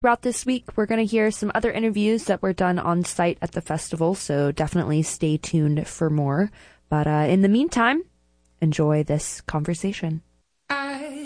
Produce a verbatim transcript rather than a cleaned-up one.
Throughout this week, we're going to hear some other interviews that were done on site at the festival, so definitely stay tuned for more. But uh, in the meantime, enjoy this conversation.